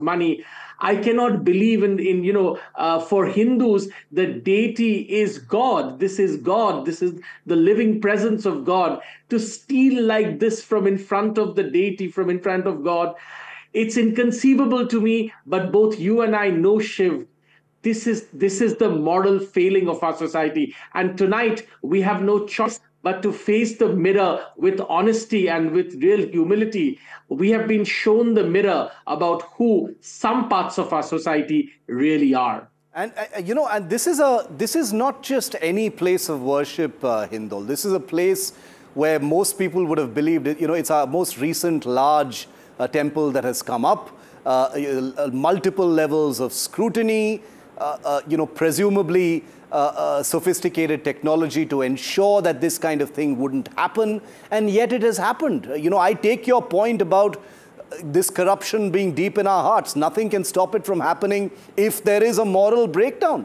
money. I cannot believe for Hindus, the deity is God. This is God. This is the living presence of God. To steal like this from in front of the deity, from in front of God, it's inconceivable to me. But both you and I know, Shiv, this is the moral failing of our society. And tonight we have no choice but to face the mirror with honesty and with real humility. We have been shown the mirror about who some parts of our society really are. And and this is not just any place of worship, Hindol. This is a place where most people would have believed it. It's our most recent large temple that has come up. Multiple levels of scrutiny. Presumably sophisticated technology to ensure that this kind of thing wouldn't happen, and yet it has happened. I take your point about this corruption being deep in our hearts. Nothing can stop it from happening if there is a moral breakdown.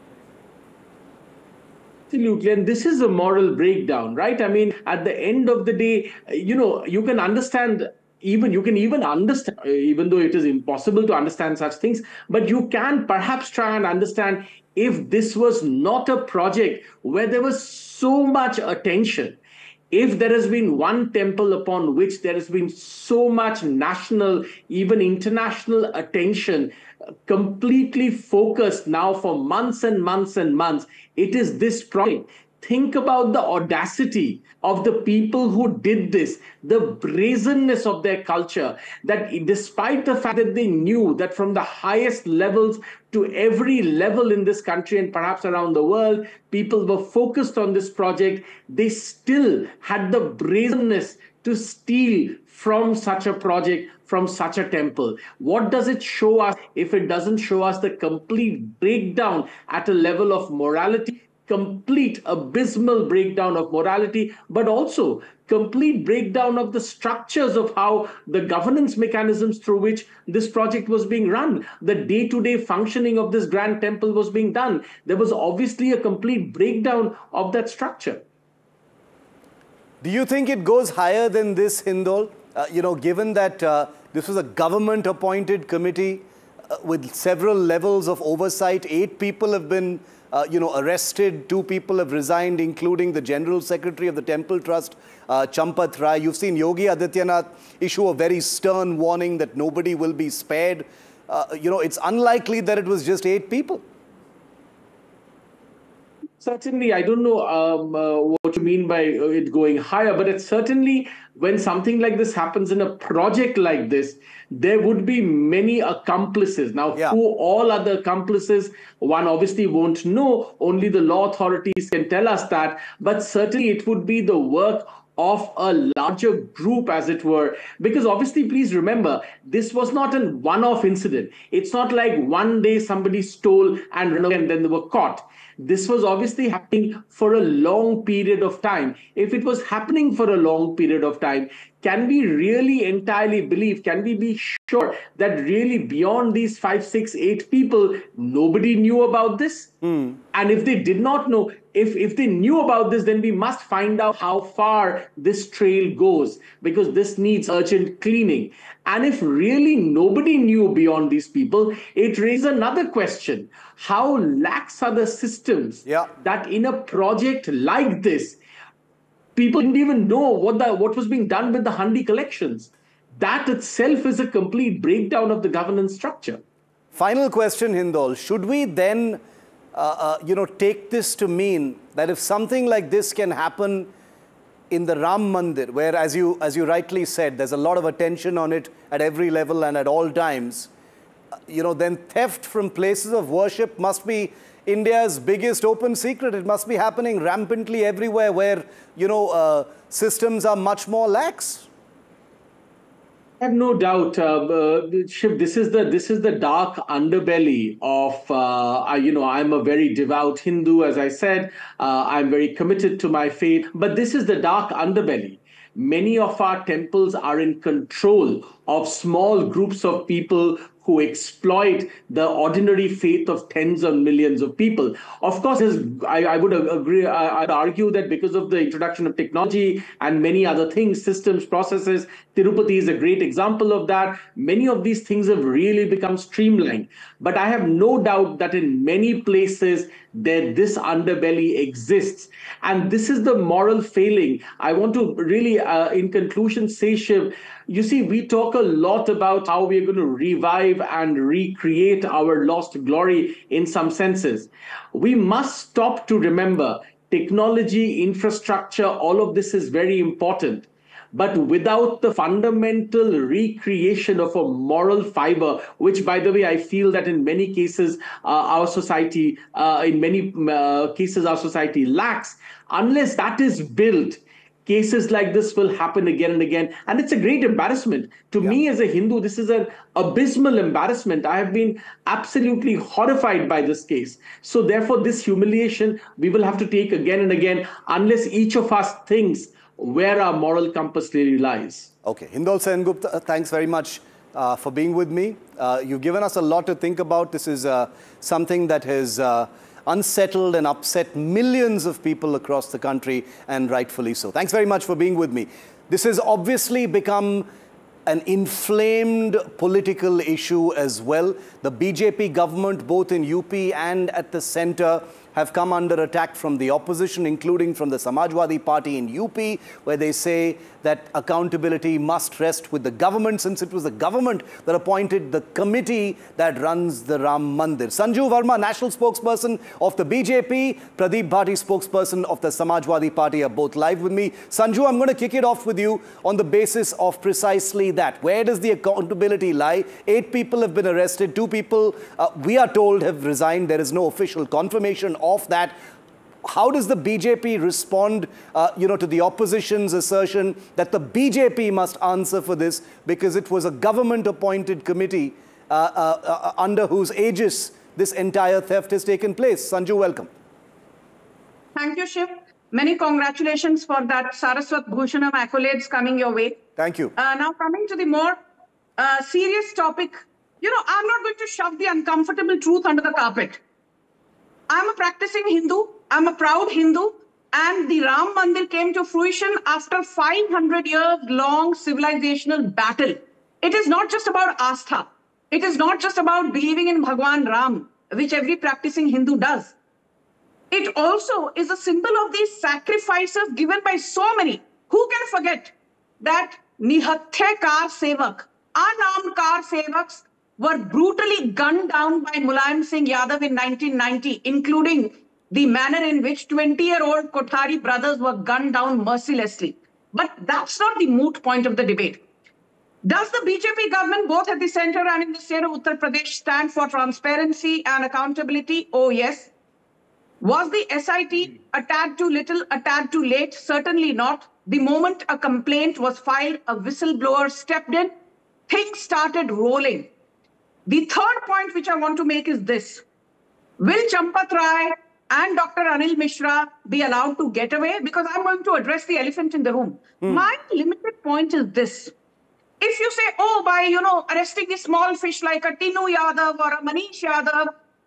Absolutely. And this is a moral breakdown, right? I mean, at the end of the day, you can understand, you can even understand, even though it is impossible to understand such things, but you can perhaps try and understand if this was not a project where there was so much attention. If there has been one temple upon which there has been so much national, even international attention, completely focused now for months and months and months, it is this project. Think about the audacity of the people who did this, the brazenness of their culture, that despite the fact that they knew that from the highest levels to every level in this country and perhaps around the world, people were focused on this project, they still had the brazenness to steal from such a project, from such a temple. What does it show us if it doesn't show us the complete breakdown at a level of morality? Complete abysmal breakdown of morality, but also complete breakdown of the structures of how the governance mechanisms through which this project was being run, the day-to-day functioning of this grand temple was being done. There was obviously a complete breakdown of that structure. Do you think it goes higher than this, Hindol? Given that this was a government-appointed committee with several levels of oversight, 8 people have been arrested, 2 people have resigned, including the General Secretary of the Temple Trust, Champat Rai. You've seen Yogi Adityanath issue a very stern warning that nobody will be spared. It's unlikely that it was just 8 people. Certainly, I don't know what you mean by it going higher, but it's certainly when something like this happens in a project like this, there would be many accomplices. Now, who all are the accomplices, one obviously won't know. Only the law authorities can tell us that. But certainly it would be the work of a larger group, as it were. Because obviously, please remember, this was not a one-off incident. It's not like one day somebody stole and ran away and then they were caught. This was obviously happening for a long period of time. If it was happening for a long period of time, can we really entirely believe, can we be sure that really beyond these 5, 6, 8 people, nobody knew about this? And if they did not know, if they knew about this, then we must find out how far this trail goes, because this needs urgent cleaning. And if really nobody knew beyond these people, it raises another question. How lax are the systems that in a project like this, people didn't even know what was being done with the Handi collections? That itself is a complete breakdown of the governance structure. Final question, Hindol. Should we then, take this to mean that if something like this can happen in the Ram Mandir, where, as you rightly said, there's a lot of attention on it at every level and at all times, then theft from places of worship must be India's biggest open secret. It must be happening rampantly everywhere where, systems are much more lax. I have no doubt, Shiv, this is the dark underbelly of, I'm a very devout Hindu, as I said. I'm very committed to my faith. But this is the dark underbelly. Many of our temples are in control of small groups of people who exploit the ordinary faith of tens of millions of people. Of course, I would agree, I'd argue that because of the introduction of technology and many other things, systems, processes, Tirupati is a great example of that. Many of these things have really become streamlined. But I have no doubt that in many places this underbelly exists. And this is the moral failing. I want to really, in conclusion, say, Shiv, you see, we talk a lot about how we're going to revive and recreate our lost glory in some senses. We must stop to remember technology, infrastructure, all of this is very important. But without the fundamental recreation of a moral fiber, which, by the way, I feel that in many cases, our society lacks, unless that is built, cases like this will happen again and again. And it's a great embarrassment. To me as a Hindu, this is an abysmal embarrassment. I have been absolutely horrified by this case. So therefore, this humiliation we will have to take again and again, unless each of us thinks where our moral compass really lies. Okay, Hindol Sengupta, thanks very much for being with me. You've given us a lot to think about. This is something that has unsettled and upset millions of people across the country, and rightfully so. Thanks very much for being with me. This has obviously become an inflamed political issue as well. The BJP government, both in UP and at the center, have come under attack from the opposition, including from the Samajwadi Party in UP, where they say that accountability must rest with the government, since it was the government that appointed the committee that runs the Ram Mandir. Sanju Verma, national spokesperson of the BJP, Pradeep Bhati, spokesperson of the Samajwadi Party, are both live with me. Sanju, I'm going to kick it off with you on the basis of precisely that. Where does the accountability lie? 8 people have been arrested. 2 people, we are told, have resigned. There is no official confirmation of that. How does the BJP respond, to the opposition's assertion that the BJP must answer for this because it was a government-appointed committee under whose aegis this entire theft has taken place? Sanju, welcome. Thank you, Shiv. Many congratulations for that Saraswat Bhushanam accolades coming your way. Thank you. Now coming to the more serious topic, I'm not going to shove the uncomfortable truth under the carpet. I'm a practicing Hindu. I'm a proud Hindu. And the Ram Mandir came to fruition after 500-year-long civilizational battle. It is not just about Astha. It is not just about believing in Bhagwan Ram, which every practicing Hindu does. It also is a symbol of these sacrifices given by so many. Who can forget that Nihathe Kar Sevak, unarmed Kar Sevaks, were brutally gunned down by Mulayam Singh Yadav in 1990, including the manner in which 20-year-old Kothari brothers were gunned down mercilessly. But that's not the moot point of the debate. Does the BJP government, both at the center and in the state of Uttar Pradesh, stand for transparency and accountability? Oh, yes. Was the SIT a tad too little, a tad too late? Certainly not. The moment a complaint was filed, a whistleblower stepped in, things started rolling. The third point which I want to make is this. Will Champat Rai and Dr. Anil Mishra be allowed to get away? Because I'm going to address the elephant in the room. My limited point is this. If you say, oh, by, arresting a small fish like a Tinu Yadav or a Manish Yadav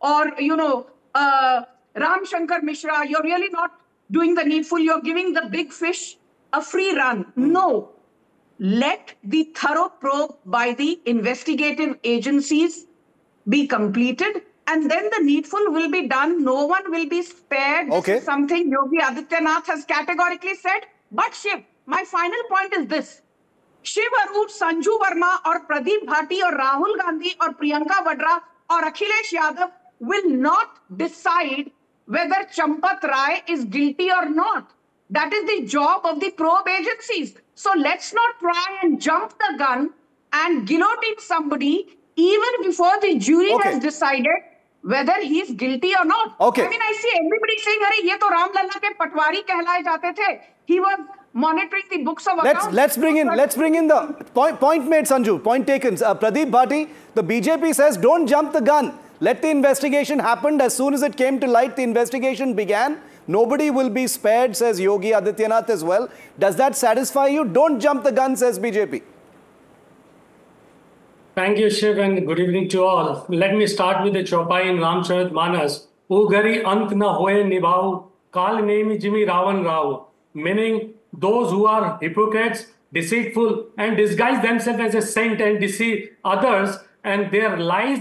or, Ram Shankar Mishra, you're really not doing the needful. You're giving the big fish a free run. No. Let the thorough probe by the investigative agencies be completed, and then the needful will be done. No one will be spared. Okay. This is something Yogi Adityanath has categorically said. But Shiv, my final point is this. Shiv Arup, Sanju Verma or Pradeep Bhati or Rahul Gandhi or Priyanka Vadra or Akhilesh Yadav will not decide whether Champat Rai is guilty or not. That is the job of the probe agencies. So let's not try and jump the gun and guillotine somebody even before the jury has decided whether he is guilty or not. Okay. I mean, I see everybody saying, "Arey, ye to Ram Lalla ke patwari kehlaye jate the." He was monitoring the books of accounts. Let's bring in the point made, Sanju. Point taken. Pradeep Bhati, the BJP says, don't jump the gun. Let the investigation happen. As soon as it came to light, the investigation began. Nobody will be spared, says Yogi Adityanath as well. Does that satisfy you? Don't jump the gun, says BJP. Thank you, Shiv, and good evening to all. Let me start with the Chaupai in Ramcharitmanas. O gari ant na hoye nibhau, kal nemi jimi Ravan Rao. Meaning, those who are hypocrites, deceitful, and disguise themselves as a saint and deceive others, and their lies